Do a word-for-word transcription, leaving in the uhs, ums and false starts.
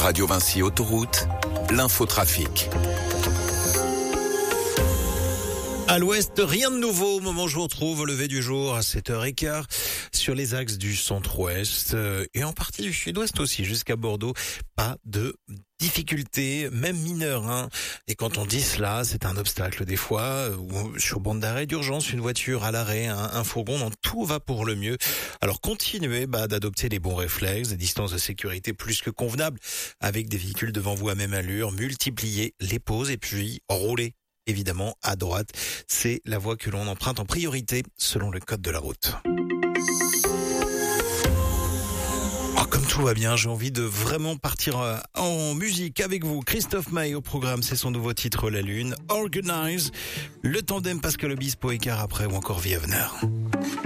Radio Vinci Autoroute, l'infotrafic. À l'ouest, rien de nouveau au moment où je vous retrouve au lever du jour à sept heures quinze sur les axes du centre-ouest euh, et en partie du sud-ouest aussi jusqu'à Bordeaux. Pas de difficultés, même mineures. Hein. Et quand on dit cela, c'est un obstacle des fois. Euh, sur bande d'arrêt d'urgence, une voiture à l'arrêt, un, un fourgon, non, tout va pour le mieux. Alors continuez bah, d'adopter les bons réflexes, des distances de sécurité plus que convenables avec des véhicules devant vous à même allure, multipliez les pauses et puis roulez. Évidemment, à droite, c'est la voie que l'on emprunte en priorité selon le code de la route. Oh, comme tout va bien, j'ai envie de vraiment partir en musique avec vous. Christophe Maé au programme, c'est son nouveau titre La Lune. Organize, le tandem Pascal Obispo, Écart après ou encore Viaveneur.